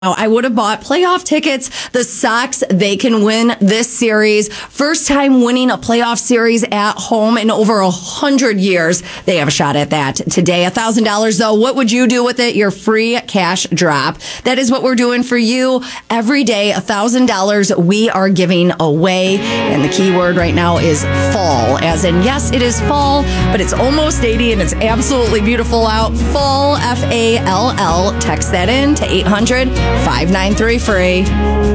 Oh, I would have bought playoff tickets. The Sox, they can win this series. First time winning a playoff series at home in over 100 years. They have a shot at that today. $1,000 though. What would you do with it? Your free cash drop. That is what we're doing for you every day. $1,000 we are giving away. And the key word right now is fall. As in, yes, it is fall, but it's almost 80 and it's absolutely beautiful out. Fall, F-A-L-L. Text that in to 800-593-FREE.